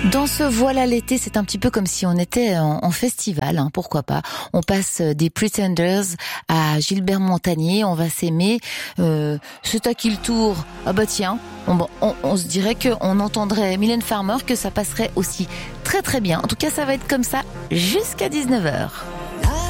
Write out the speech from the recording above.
Dans ce Voilà l'été, c'est un petit peu comme si on était en festival, hein, pourquoi pas. On passe des Pretenders à Gilbert Montagné, on va s'aimer. C'est à qui le tour? Ah bah tiens, on se dirait qu'on entendrait Mylène Farmer, que ça passerait aussi très très bien. En tout cas, ça va être comme ça jusqu'à 19h.